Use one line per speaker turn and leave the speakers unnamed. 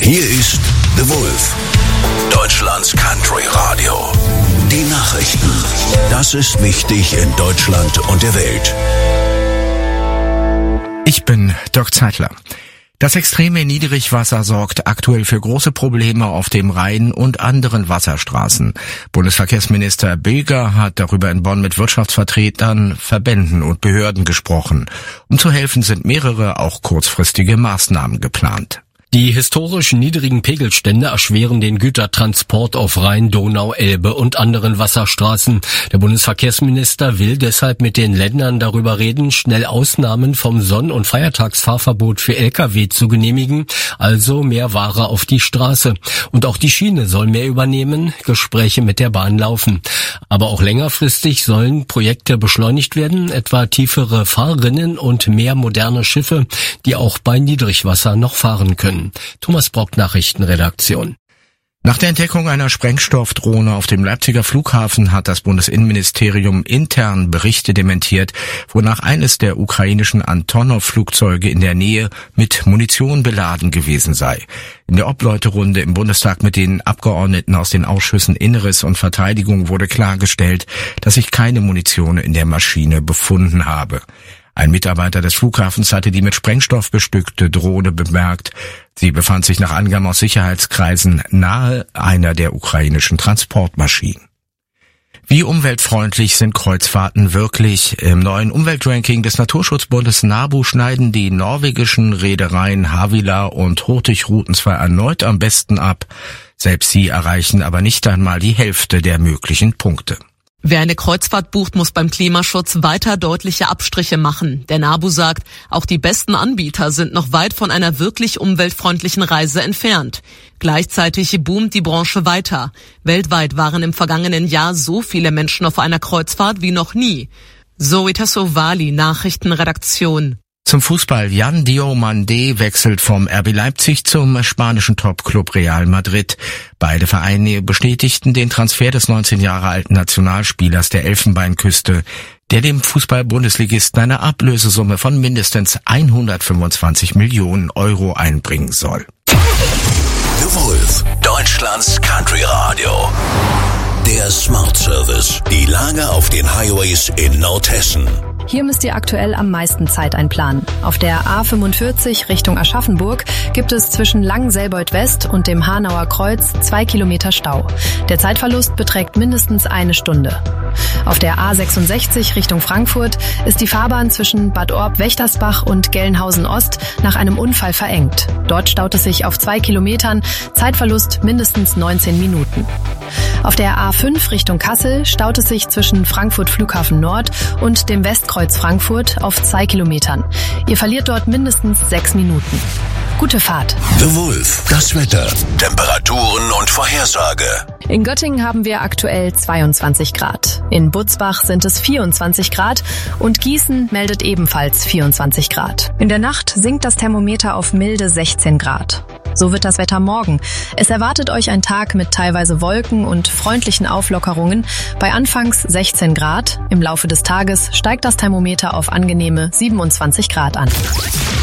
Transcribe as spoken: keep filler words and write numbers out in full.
Hier ist The Wolf, Deutschlands Country Radio. Die Nachrichten. Das ist wichtig in Deutschland und der Welt.
Ich bin Dirk Zeitler. Das extreme Niedrigwasser sorgt aktuell für große Probleme auf dem Rhein und anderen Wasserstraßen. Bundesverkehrsminister Bilger hat darüber in Bonn mit Wirtschaftsvertretern, Verbänden und Behörden gesprochen. Um zu helfen, sind mehrere, auch kurzfristige Maßnahmen geplant.
Die historisch niedrigen Pegelstände erschweren den Gütertransport auf Rhein, Donau, Elbe und anderen Wasserstraßen. Der Bundesverkehrsminister will deshalb mit den Ländern darüber reden, schnell Ausnahmen vom Sonn- und Feiertagsfahrverbot für L K W zu genehmigen, also mehr Ware auf die Straße. Und auch die Schiene soll mehr übernehmen, Gespräche mit der Bahn laufen. Aber auch längerfristig sollen Projekte beschleunigt werden, etwa tiefere Fahrrinnen und mehr moderne Schiffe, die auch bei Niedrigwasser noch fahren können. Thomas Brock, Nachrichtenredaktion.
Nach der Entdeckung einer Sprengstoffdrohne auf dem Leipziger Flughafen hat das Bundesinnenministerium intern Berichte dementiert, wonach eines der ukrainischen Antonov-Flugzeuge in der Nähe mit Munition beladen gewesen sei. In der Obleuterunde im Bundestag mit den Abgeordneten aus den Ausschüssen Inneres und Verteidigung wurde klargestellt, dass sich keine Munition in der Maschine befunden habe. Ein Mitarbeiter des Flughafens hatte die mit Sprengstoff bestückte Drohne bemerkt. Sie befand sich nach Angaben aus Sicherheitskreisen nahe einer der ukrainischen Transportmaschinen. Wie umweltfreundlich sind Kreuzfahrten wirklich? Im neuen Umweltranking des Naturschutzbundes NABU schneiden die norwegischen Reedereien Havila und Hurtigruten zwar erneut am besten ab, selbst sie erreichen aber nicht einmal die Hälfte der möglichen Punkte.
Wer eine Kreuzfahrt bucht, muss beim Klimaschutz weiter deutliche Abstriche machen. Der NABU sagt, auch die besten Anbieter sind noch weit von einer wirklich umweltfreundlichen Reise entfernt. Gleichzeitig boomt die Branche weiter. Weltweit waren im vergangenen Jahr so viele Menschen auf einer Kreuzfahrt wie noch nie. Zoe Tassovali, Nachrichtenredaktion.
Zum Fußball. Jan Diomande wechselt vom R B Leipzig zum spanischen Topclub Real Madrid. Beide Vereine bestätigten den Transfer des neunzehn Jahre alten Nationalspielers der Elfenbeinküste, der dem Fußball-Bundesligisten eine Ablösesumme von mindestens hundertfünfundzwanzig Millionen Euro einbringen soll.
The Wolf, Deutschlands Country Radio. Der Smart Service. Die Lage auf den Highways in Nordhessen.
Hier müsst ihr aktuell am meisten Zeit einplanen. Auf der A fünfundvierzig Richtung Aschaffenburg gibt es zwischen Langenselbold West und dem Hanauer Kreuz zwei Kilometer Stau. Der Zeitverlust beträgt mindestens eine Stunde. Auf der A sechsundsechzig Richtung Frankfurt ist die Fahrbahn zwischen Bad Orb-Wächtersbach und Gelnhausen Ost nach einem Unfall verengt. Dort staut es sich auf zwei Kilometern, Zeitverlust mindestens neunzehn Minuten. Auf der A fünf Richtung Kassel staut es sich zwischen Frankfurt Flughafen Nord und dem Westkreuz Frankfurt auf zwei Kilometern. Ihr verliert dort mindestens sechs Minuten. Gute Fahrt.
The Wolf, das Wetter, Temperaturen und Vorhersage.
In Göttingen haben wir aktuell zweiundzwanzig Grad. In Butzbach sind es vierundzwanzig Grad und Gießen meldet ebenfalls vierundzwanzig Grad. In der Nacht sinkt das Thermometer auf milde sechzehn Grad. So wird das Wetter morgen. Es erwartet euch ein Tag mit teilweise Wolken und freundlichen Auflockerungen bei anfangs sechzehn Grad. Im Laufe des Tages steigt das Thermometer auf angenehme siebenundzwanzig Grad an.